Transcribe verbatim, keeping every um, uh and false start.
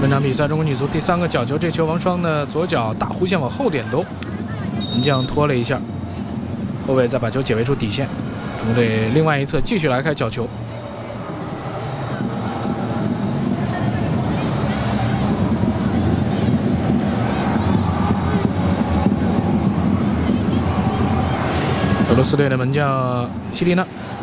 本场比赛，中国女足第三个角球，这球王霜呢左脚大弧线往后点兜，门将拖了一下，后卫再把球解围出底线。中国队另外一侧继续来开角球。俄罗斯队的门将希利娜